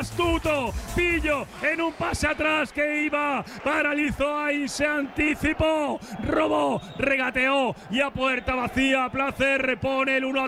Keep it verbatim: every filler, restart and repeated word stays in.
astuto. Pillo en un pase atrás que iba, paralizó ahí, se anticipó, robó, regateó y a puerta vacía, Placer repone el uno